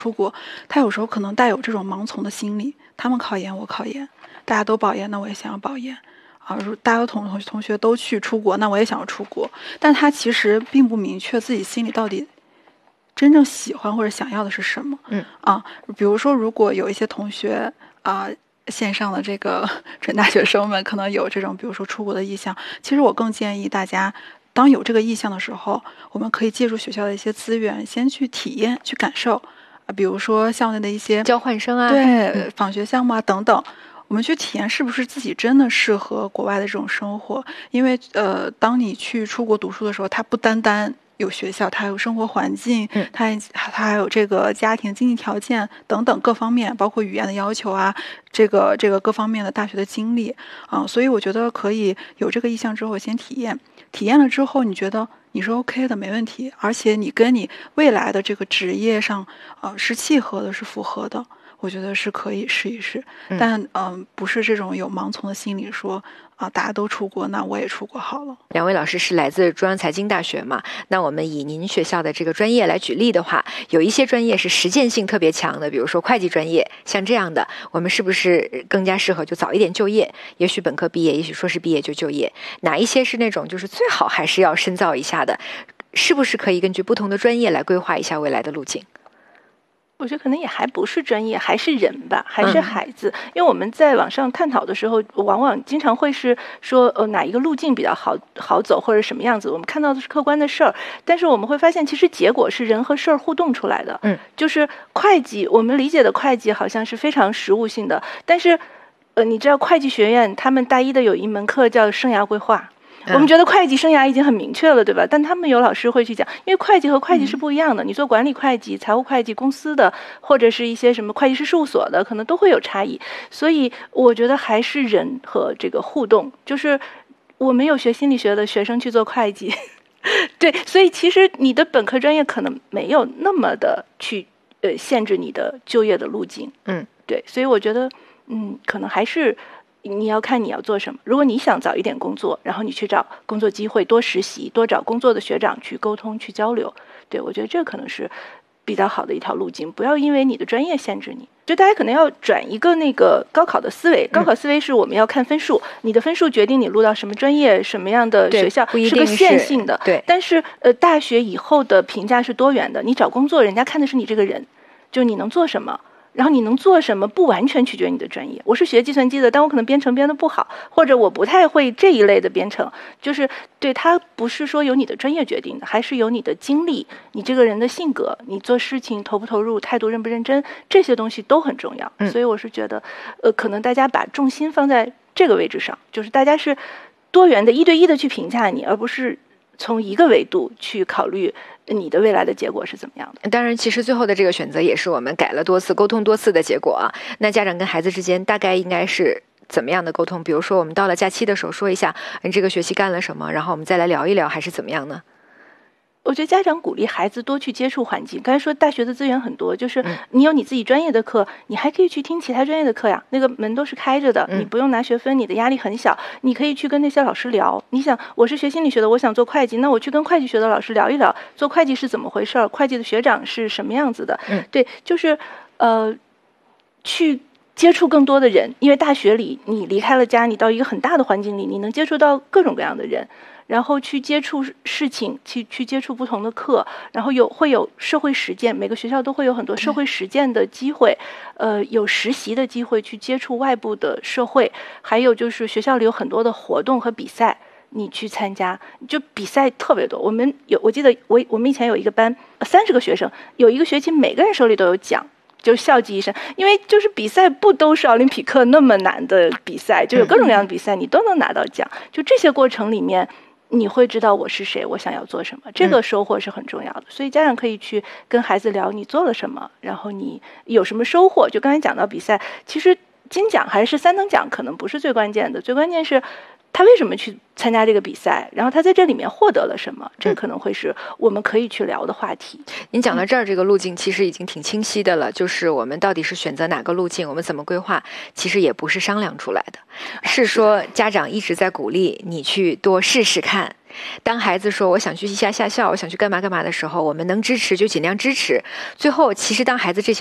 出国，他有时候可能带有这种盲从的心理，他们考研我考研，大家都保研，那我也想要保研。大家同学都去出国，那我也想要出国，但他其实并不明确自己心里到底真正喜欢或者想要的是什么。比如说，如果有一些同学线上的这个准大学生们可能有这种，比如说出国的意向，其实我更建议大家，当有这个意向的时候，我们可以借助学校的一些资源，先去体验、去感受。比如说校内的一些交换生啊， 对，访学项目啊等等。我们去体验是不是自己真的适合国外的这种生活，因为当你去出国读书的时候，它不单单有学校，它还有生活环境，它还有这个家庭经济条件等等各方面，包括语言的要求啊，这个各方面的大学的经历所以我觉得可以有这个意向之后先体验了之后，你觉得你是 OK 的，没问题，而且你跟你未来的这个职业上是契合的，是符合的。我觉得是可以试一试，但不是这种有盲从的心理说大家都出国，那我也出国好了。 两位老师是来自中央财经大学嘛？那我们以您学校的这个专业来举例的话，有一些专业是实践性特别强的，比如说会计专业，像这样的，我们是不是更加适合就早一点就业？也许本科毕业，也许硕士毕业就业。哪一些是那种就是最好还是要深造一下的？是不是可以根据不同的专业来规划一下未来的路径？ 我觉得可能也还不是专业，还是人吧，还是孩子。因为我们在网上探讨的时候，往往经常会是说，哪一个路径比较好走，或者什么样子。我们看到的是客观的事儿，但是我们会发现，其实结果是人和事儿互动出来的。就是会计，我们理解的会计好像是非常实务性的，但是，你知道会计学院他们大一的有一门课叫生涯规划。我们觉得会计生涯已经很明确了，对吧？但他们有老师会去讲，因为会计和会计是不一样的。你做管理会计、财务会计公司的，或者是一些什么会计师事务所的，可能都会有差异。所以我觉得还是人和这个互动，就是我们有学心理学的学生去做会计，对，所以其实你的本科专业可能没有那么的去限制你的就业的路径。对，所以我觉得可能还是。你要看你要做什么。如果你想早一点工作，然后你去找工作机会，多实习，多找工作的学长去沟通、去交流。对，我觉得这可能是比较好的一条路径。不要因为你的专业限制你。就大家可能要转一个那个高考的思维。高考思维是我们要看分数，你的分数决定你录到什么专业、什么样的学校，是个线性的。 对。 但是大学以后的评价是多元的。你找工作，人家看的是你这个人，就你能做什么。然后你能做什么不完全取决于你的专业。我是学计算机的，但我可能编程编得不好，或者我不太会这一类的编程，就是对它不是说由你的专业决定的，还是由你的经历、你这个人的性格、你做事情投不投入、态度认不认真，这些东西都很重要。所以我是觉得可能大家把重心放在这个位置上，就是大家是多元的一对一的去评价你，而不是从一个维度去考虑你的未来的结果是怎么样的。 当然其实最后的这个选择也是我们改了多次沟通多次的结果啊。那家长跟孩子之间大概应该是怎么样的沟通？比如说我们到了假期的时候说一下你这个学期干了什么，然后我们再来聊一聊，还是怎么样呢？ 我觉得家长鼓励孩子多去接触环境。刚才说大学的资源很多，就是你有你自己专业的课，你还可以去听其他专业的课呀，那个门都是开着的，你不用拿学分，你的压力很小，你可以去跟那些老师聊。你想我是学心理学的，我想做会计，那我去跟会计学的老师聊一聊，做会计是怎么回事，会计的学长是什么样子的。对，就是去接触更多的人，因为大学里你离开了家，你到一个很大的环境里，你能接触到各种各样的人，然后去接触事情，去接触不同的课，然后会有社会实践，每个学校都会有很多社会实践的机会，有实习的机会去接触外部的社会，还有就是学校里有很多的活动和比赛，你去参加，就比赛特别多。我记得我们以前有一个班30个学生，有一个学期每个人手里都有奖。就是校际医生，因为就是比赛不都是奥林匹克那么难的比赛，就有各种各样的比赛，你都能拿到奖。就这些过程里面，你会知道我是谁，我想要做什么，这个收获是很重要的。所以家长可以去跟孩子聊你做了什么，然后你有什么收获。就刚才讲到比赛，其实金奖还是3等奖可能不是最关键的，最关键是他为什么去参加这个比赛，然后他在这里面获得了什么，这可能会是我们可以去聊的话题。 您讲到这儿，这个路径其实已经挺清晰的了，就是我们到底是选择哪个路径，我们怎么规划，其实也不是商量出来的，是说家长一直在鼓励你去多试试看， 当孩子说我想去一下下校，我想去干嘛干嘛的时候，我们能支持就尽量支持。最后，其实当孩子这些